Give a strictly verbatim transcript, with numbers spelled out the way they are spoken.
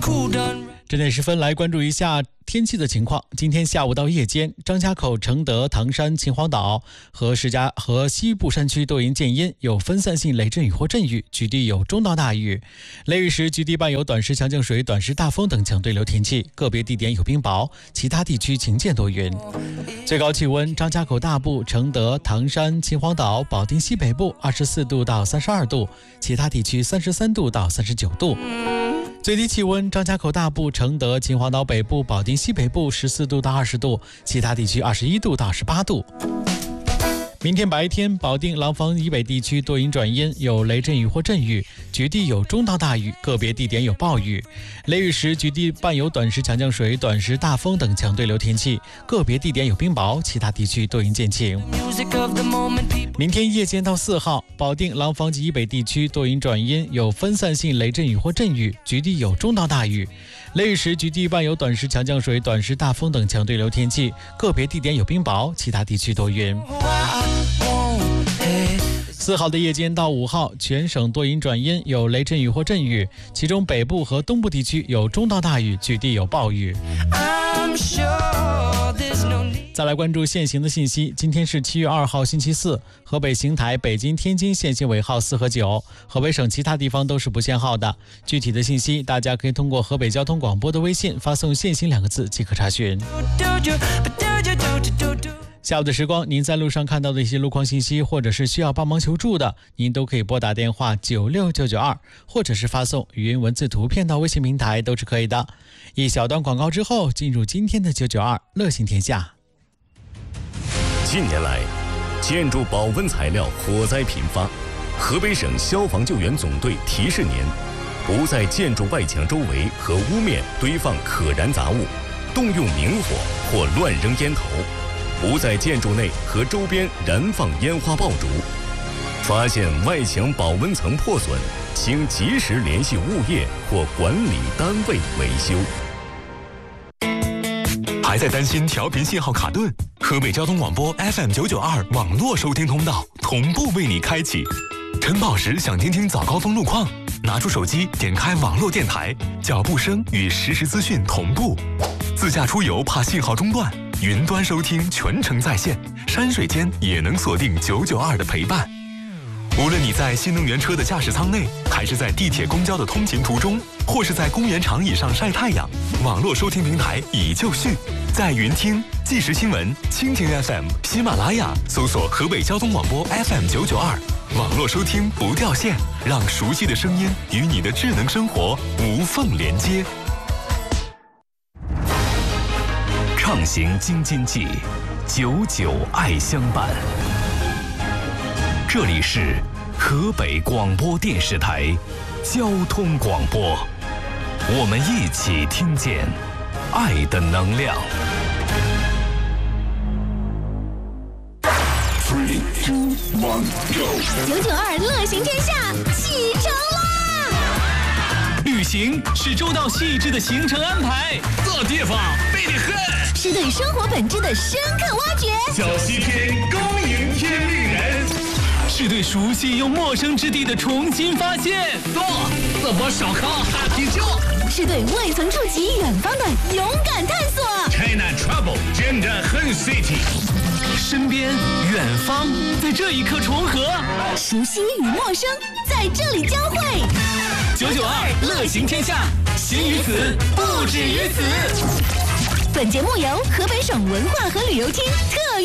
这点时分来关注一下天气的情况。今天下午到夜间，张家口、承德、唐山、秦皇岛和石家和西部山区多云见阴，有分散性雷阵雨或阵雨，局地有中到大雨。雷雨时，局地伴有短时强降水、短时大风等强对流天气，个别地点有冰雹，其他地区晴见多云。最高气温：张家口大部、承德、唐山、秦皇岛、保定西北部二十四度到三十二度，其他地区三十三度到三十九度。最低气温：张家口大部、承德、秦皇岛北部、保定西北部十四度到二十度，其他地区二十一度到十八度。明天白天，保定、廊坊以北地区多云转阴，有雷阵雨或阵雨，局地有中到大雨，个别地点有暴雨。雷雨时，局地伴有短时强降水、短时大风等强对流天气，个别地点有冰雹，其他地区多云见晴。明天夜间到四号，保定、廊坊及以北地区多云转阴，有分散性雷阵雨或阵雨，局地有中到大雨。雷雨时，局地伴有短时强降水、短时大风等强对流天气，个别地点有冰雹，其他地区多云。四号的夜间到五号，全省多云转阴，有雷阵雨或阵雨，其中北部和东部地区有中到大雨，局地有暴雨。再来关注限行的信息。今天是七月二号星期四，河北邢台、北京、天津限行尾号四和九，河北省其他地方都是不限号的。具体的信息大家可以通过河北交通广播的微信发送限行两个字即可查询。下午的时光，您在路上看到的一些路况信息，或者是需要帮忙求助的，您都可以拨打电话九六九九二，或者是发送语音文字图片到微信平台，都是可以的。一小段广告之后，进入今天的九九二乐行天下。 近年来，建筑保温材料火灾频发，河北省消防救援总队提示您，不在建筑外墙周围和屋面堆放可燃杂物，动用明火或乱扔烟头，不在建筑内和周边燃放烟花爆竹。发现外墙保温层破损，请及时联系物业或管理单位维修。 还在担心调频信号卡顿？河北交通广播 F M 九九二网络收听通道同步为你开启。晨跑时想听听早高峰路况，拿出手机点开网络电台，脚步声与实时资讯同步。自驾出游怕信号中断，云端收听全程在线，山水间也能锁定九九二的陪伴。无论你在新能源车的驾驶舱内，还是在地铁公交的通勤途中，或是在公园长椅上晒太阳，网络收听平台已就绪。在云听、即时新闻、蜻蜓 F M、喜马拉雅搜索河北交通广播 F M 九九二，网络收听不掉线，让熟悉的声音与你的智能生活无缝连接。 畅行京津冀，久久爱相伴。这里是河北广播电视台交通广播，我们一起听见爱的能量。 九九二乐行天下启程啦！ 旅行是周到细致的行程安排，这地方美得很， 是对生活本质的深刻挖掘。 小西天恭迎天命人，是对熟悉又陌生之地的重新发现。喏，这波烧烤哈啤酒， 是对未曾触及远方的勇敢探索。 China Trouble 真的很 City， 身边远方在这一刻重合， 熟悉与陌生在这里交汇。 九九二乐行天下，行于此，不止于此。 本节目由河北省文化和旅游厅特约